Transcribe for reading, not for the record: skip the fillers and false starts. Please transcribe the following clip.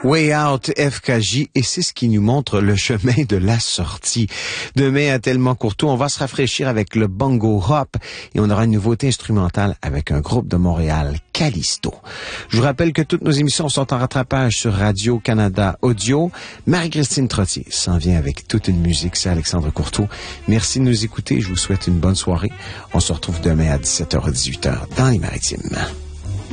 Way Out FKJ, et c'est ce qui nous montre le chemin de la sortie. Demain à Tellement Courtois, on va se rafraîchir avec le Bongo Hop et on aura une nouveauté instrumentale avec un groupe de Montréal, Callisto. Je vous rappelle que toutes nos émissions sont en rattrapage sur Radio-Canada Audio. Marie-Christine Trottier s'en vient avec toute une musique, c'est Alexandre Courtois. Merci de nous écouter, je vous souhaite une bonne soirée. On se retrouve demain à 17h-18h dans les Maritimes.